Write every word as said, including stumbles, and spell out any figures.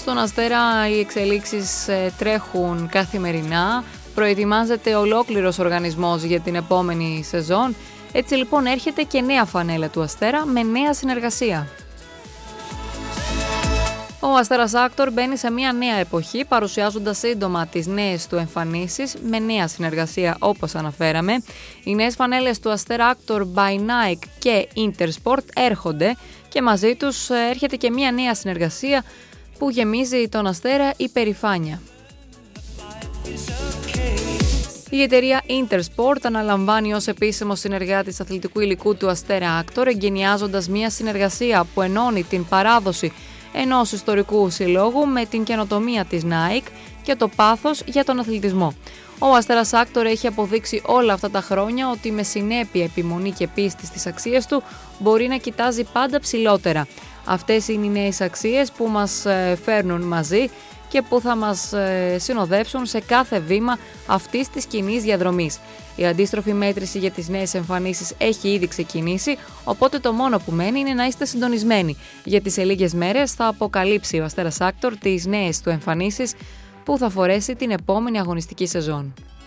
Στον Αστέρα οι εξελίξεις τρέχουν καθημερινά, προετοιμάζεται ολόκληρος οργανισμός για την επόμενη σεζόν. Έτσι λοιπόν έρχεται και νέα φανέλα του Αστέρα με νέα συνεργασία. Ο Αστέρας Άκτορ μπαίνει σε μια νέα εποχή, παρουσιάζοντας σύντομα τις νέες του εμφανίσεις με νέα συνεργασία όπως αναφέραμε. Οι νέες φανέλες του Αστέρα Άκτορ by Nike και Intersport έρχονται και μαζί τους έρχεται και μια νέα συνεργασία που γεμίζει τον Αστέρα υπερηφάνεια. Η εταιρεία Intersport αναλαμβάνει ως επίσημο συνεργάτης αθλητικού υλικού του Αστέρα Άκτορ, εγκαινιάζοντας μια συνεργασία που ενώνει την παράδοση ενός ιστορικού συλλόγου με την καινοτομία της Nike και το πάθος για τον αθλητισμό. Ο Αστέρας Άκτορ έχει αποδείξει όλα αυτά τα χρόνια ότι με συνέπεια, επιμονή και πίστη στις αξίες του μπορεί να κοιτάζει πάντα ψηλότερα. Αυτές είναι οι νέες αξίες που μας φέρνουν μαζί και που θα μας συνοδεύσουν σε κάθε βήμα αυτής της κοινής διαδρομής. Η αντίστροφη μέτρηση για τις νέες εμφανίσεις έχει ήδη ξεκινήσει, οπότε το μόνο που μένει είναι να είστε συντονισμένοι, γιατί σε λίγες μέρες θα αποκαλύψει ο Αστέρας Άκτορ τις νέες του εμφανίσεις που θα φορέσει την επόμενη αγωνιστική σεζόν.